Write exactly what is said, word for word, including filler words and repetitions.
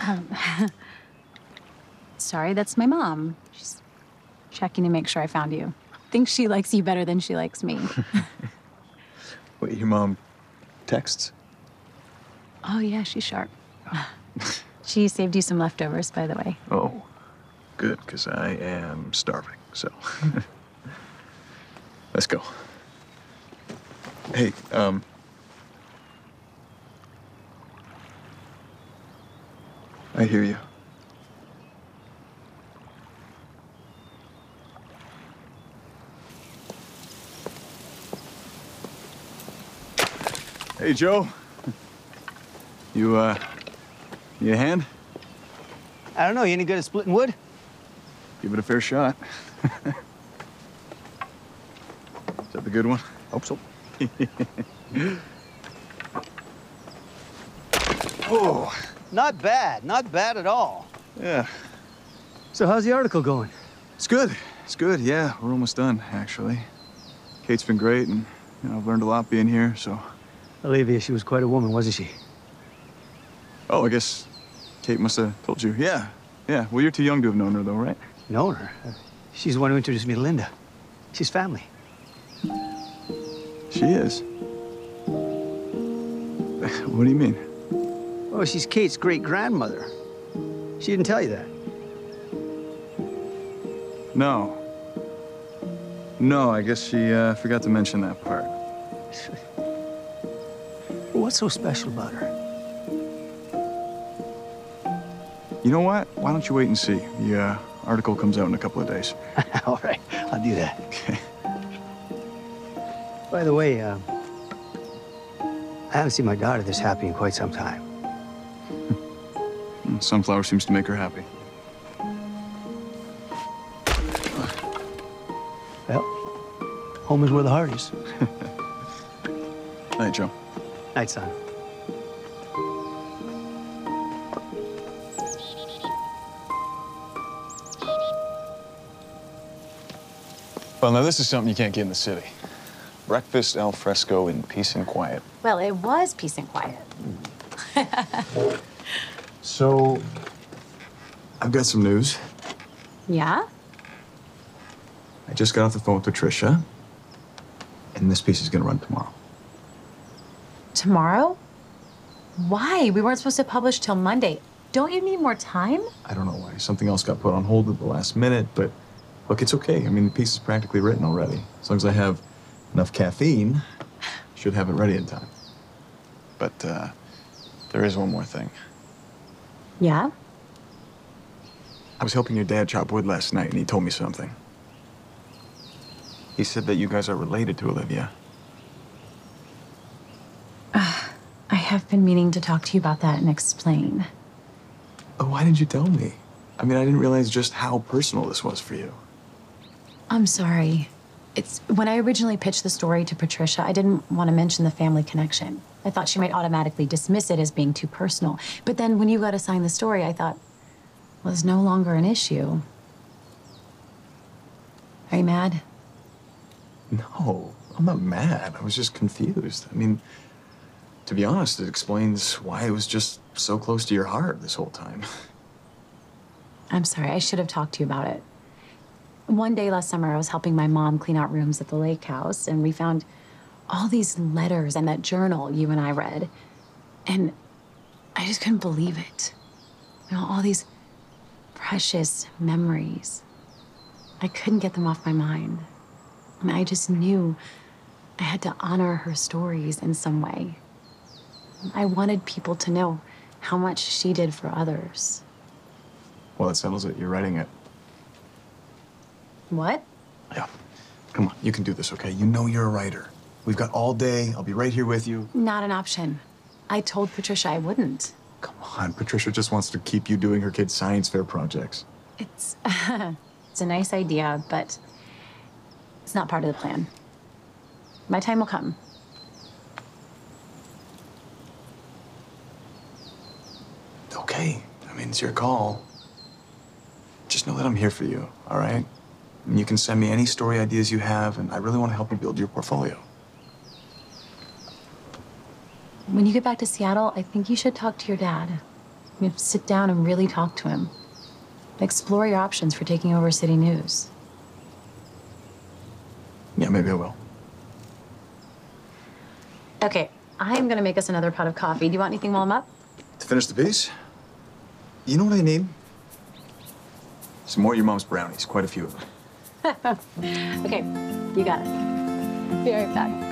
Um, sorry, that's my mom. She's checking to make sure I found you. Thinks she likes you better than she likes me. Wait, your mom texts? Oh, yeah, she's sharp. She saved you some leftovers, by the way. Oh, good, because I am starving, so. Let's go. Hey, um... I hear you. Hey, Joe. You, uh, need a hand? I don't know, you any good at splitting wood? Give it a fair shot. Is that the good one? Hope so. Oh. Not bad, not bad at all. Yeah. So how's the article going? It's good. It's good, yeah. We're almost done, actually. Kate's been great, and, you know, I've learned a lot being here, so... Olivia, she was quite a woman, wasn't she? Oh, I guess Kate must have told you. Yeah, yeah. Well, you're too young to have known her, though, right? Known her? She's the one who introduced me to Linda. She's family. She is. What do you mean? Oh, she's Kate's great-grandmother. She didn't tell you that. No. No, I guess she uh, forgot to mention that part. What's so special about her? You know what? Why don't you wait and see? The uh, article comes out in a couple of days. All right, I'll do that. Okay. By the way, uh, I haven't seen my daughter this happy in quite some time. Sunflower seems to make her happy. Well, home is where the heart is. Night, Joe. Night, son. Well, now this is something you can't get in the city. Breakfast al fresco in peace and quiet. Well, it was peace and quiet. So, I've got some news. Yeah? I just got off the phone with Patricia, and this piece is gonna run tomorrow. Tomorrow? Why? We weren't supposed to publish till Monday. Don't you need more time? I don't know why. Something else got put on hold at the last minute, but look, it's okay. I mean, the piece is practically written already. As long as I have enough caffeine, should have it ready in time. But uh, there is one more thing. Yeah? I was helping your dad chop wood last night, and he told me something. He said that you guys are related to Olivia. Uh, I have been meaning to talk to you about that and explain. Oh, why didn't you tell me? I mean, I didn't realize just how personal this was for you. I'm sorry. It's when I originally pitched the story to Patricia, I didn't want to mention the family connection. I thought she might automatically dismiss it as being too personal. But then when you got assigned the story, I thought, well, it's no longer an issue. Are you mad? No, I'm not mad. I was just confused. I mean, to be honest, it explains why it was just so close to your heart this whole time. I'm sorry, I should have talked to you about it. One day last summer, I was helping my mom clean out rooms at the lake house, and we found all these letters and that journal you and I read. And I just couldn't believe it. You know, all these precious memories. I couldn't get them off my mind. And I just knew I had to honor her stories in some way. I wanted people to know how much she did for others. Well, that settles it. You're writing it. What? Yeah. Come on, you can do this, okay? You know you're a writer. We've got all day. I'll be right here with you. Not an option. I told Patricia I wouldn't. Come on, Patricia just wants to keep you doing her kids' science fair projects. It's, it's a nice idea, but it's not part of the plan. My time will come. Okay. I mean, it's your call. Just know that I'm here for you, all right? And you can send me any story ideas you have, and I really want to help you build your portfolio. When you get back to Seattle, I think you should talk to your dad. You know, sit down and really talk to him. Explore your options for taking over City News. Yeah, maybe I will. Okay, I'm gonna make us another pot of coffee. Do you want anything while I'm up? To finish the piece, you know what I need? Some more of your mom's brownies, quite a few of them. Okay, you got it. Be right back.